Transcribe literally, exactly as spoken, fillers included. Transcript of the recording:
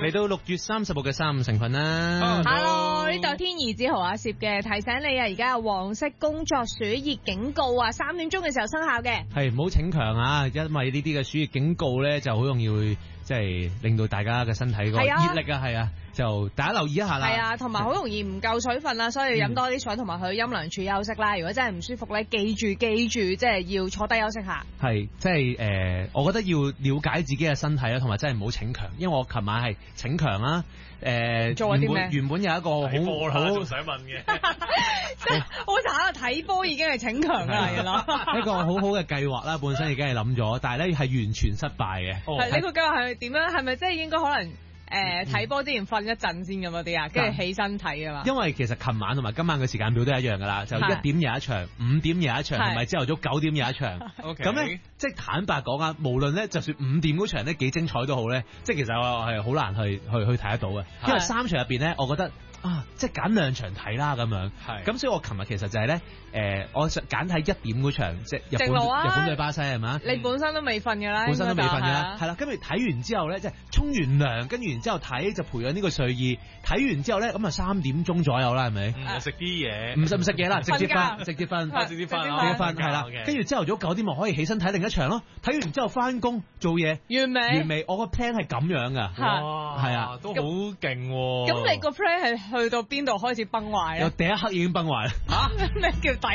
嚟到六月三十號嘅三五成分啦。 Hello， 呢度天兒子豪阿攝嘅提醒你啊，而家有黃色工作暑熱警告啊，三點鐘嘅時候生效嘅。 係唔好逞強啊，因為呢啲嘅暑熱警告咧，就好容易會即係令到大家嘅身體個熱力啊，係啊，就大家留意一下啦。 係啊，同埋好容易唔夠水分啦，所以要飲多啲水，同埋去陰涼處休息啦。如果真係唔舒服咧，記住記住，即係要坐低休息下。係， 即係誒，我覺得要了解自己嘅身體啦，同埋真係唔好逞強，因為我琴晚係逞強啦。誒， 做咗啲咩？ 原本有一個好好仲想問嘅， 即係好慘啊！睇波已經係逞強啦，係啦。 一個好好嘅計劃啦，本身已經係諗咗，但係咧係完全失敗嘅。 係呢個計劃係點樣？係咪即係應該可能？誒睇波之前瞓一陣先咁嗰啲啊，跟住起身睇啊嘛。 因為其實琴晚同埋今晚嘅時間表都一樣㗎啦，就一點有一場，五點有一場，同埋朝頭早九點有一場。咁咧，即係坦白講啊，無論咧，就算五點嗰場咧幾精彩都好咧，即係其實我係好難去去去睇得到嘅，因為三場入邊咧，我覺得。啊，即係揀兩場睇啦咁樣，咁所以我琴日其實就係、是、咧，誒、呃，我想揀睇一點嗰場，即係日本、啊、日本對巴西係嘛？ 你本身都未瞓㗎啦， 本身都未瞓㗎啦，係啦，跟住睇完之後咧，即係沖完涼，跟住然之後睇就培養呢個睡意，睇完之後咧，咁啊三點鐘左右啦，係咪？ 食啲嘢， 唔食唔食嘢啦，直接瞓，直接瞓， 直接瞓， 直接瞓，係啦，跟住朝頭早九點可以起身睇另一場咯，睇完之後翻工做嘢， 完美， 完美，我個 plan 係咁樣㗎， 哇， 係啊， 都好勁喎。 咁你個 plan 係去到邊度開始崩壞啊？ 由第一刻已經崩壞啦。 嚇？咩叫第